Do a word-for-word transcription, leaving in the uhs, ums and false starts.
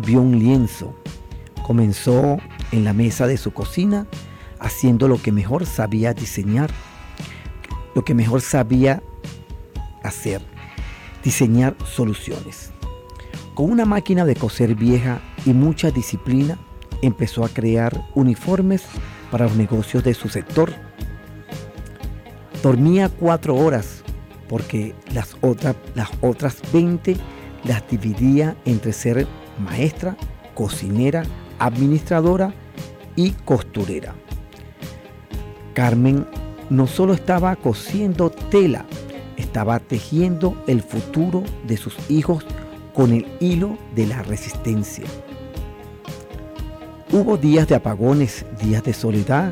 vio un lienzo. Comenzó en la mesa de su cocina haciendo lo que mejor sabía diseñar, lo que mejor sabía hacer, diseñar soluciones. Con una máquina de coser vieja y mucha disciplina, empezó a crear uniformes para los negocios de su sector. Dormía cuatro horas porque las, otra, las otras veinte las dividía entre ser maestra, cocinera, administradora y costurera. Carmen no solo estaba cosiendo tela, estaba tejiendo el futuro de sus hijos con el hilo de la resistencia. Hubo días de apagones, días de soledad,